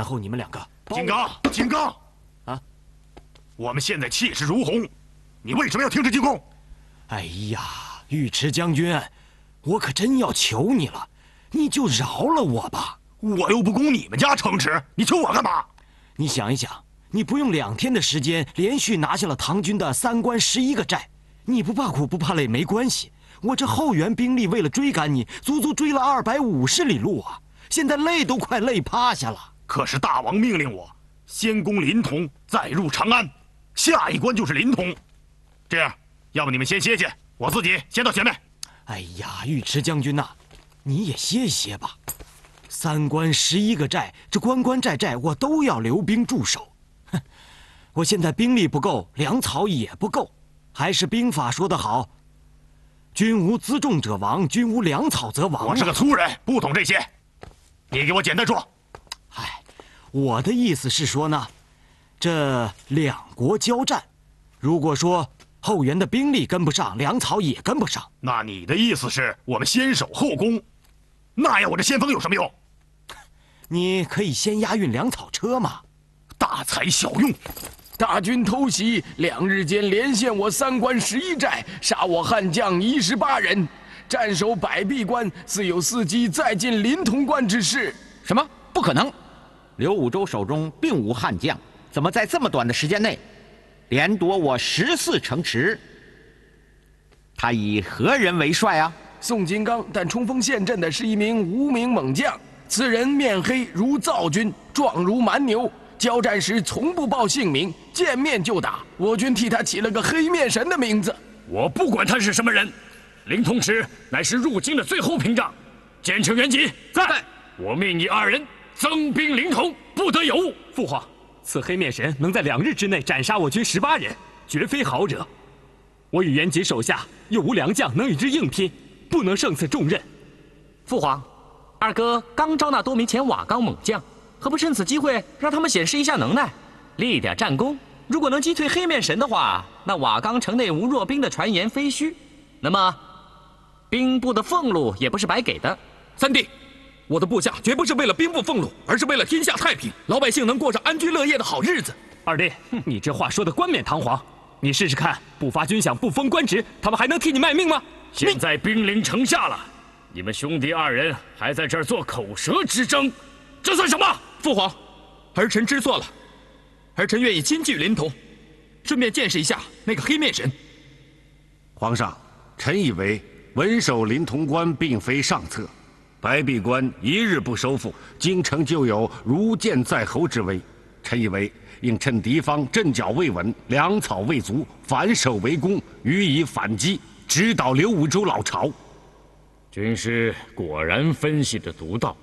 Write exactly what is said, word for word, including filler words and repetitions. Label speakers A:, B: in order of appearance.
A: 然后你们两个。
B: 金刚，金刚，
A: 啊！
B: 我们现在气势如虹，你为什么要停止进攻？
A: 哎呀，尉迟将军，我可真要求你了，你就饶了我吧。
B: 我又不攻你们家城池，你求我干嘛？
A: 你想一想，你不用两天的时间，连续拿下了唐军的三关十一个寨，你不怕苦不怕累没关系。我这后援兵力为了追赶你，足足追了二百五十里路啊！现在累都快累趴下了。
B: 可是大王命令我先攻临潼，再入长安，下一关就是临潼。这样，要不你们先歇歇，我自己先到前面。
A: 哎呀，尉迟将军呐、啊，你也歇一歇吧。三关十一个寨，这关关寨寨我都要留兵驻守。哼，我现在兵力不够，粮草也不够，还是兵法说得好：“军无辎重者亡，军无粮草则亡。”
B: 我是个粗人，不懂这些。你给我简单说。
A: 哎，我的意思是说呢，这两国交战，如果说后援的兵力跟不上，粮草也跟不上，
B: 那你的意思是我们先守后攻？那样我这先锋有什么用？
A: 你可以先押运粮草车嘛。
B: 大材小用。
C: 大军偷袭，两日间连陷我三关十一寨，杀我汉将一十八人，战守百壁关，似有伺机再进临潼关之势。
D: 什么？不可能！刘武周手中并无汉将，怎么在这么短的时间内，连夺我十四城池？他以何人为帅啊？
C: 宋金刚，但冲锋陷阵的是一名无名猛将。此人面黑如灶君，壮如蛮牛，交战时从不报姓名，见面就打。我军替他起了个黑面神的名字。
E: 我不管他是什么人，临潼池乃是入京的最后屏障。监城元吉在，我命你二人增兵临潼，不得有误。
F: 父皇，此黑面神能在两日之内斩杀我军十八人，绝非好惹。我与元吉手下又无良将能与之硬拼，不能胜此重任。
G: 父皇，二哥刚招纳多名前瓦岗猛将，何不趁此机会让他们显示一下能耐，立一点战功？如果能击退黑面神的话，那瓦岗城内无弱兵的传言非虚，那么兵部的俸禄也不是白给的。
H: 三弟，我的部下绝不是为了兵部俸禄，而是为了天下太平，老百姓能过上安居乐业的好日子。
F: 二弟，你这话说的冠冕堂皇，你试试看，不发军饷，不封官职，他们还能替你卖命吗？
E: 现在兵临城下了，你们兄弟二人还在这儿做口舌之争，这算什么？
H: 父皇，儿臣知错了，儿臣愿意亲去临潼，顺便见识一下那个黑面神。
I: 皇上，臣以为稳守临潼关并非上策，白壁关一日不收复，京城就有如箭在喉之危。臣以为应趁敌方阵脚未稳，粮草未足，反守为攻，予以反击，直捣刘武周老巢。
E: 军师果然分析得独到。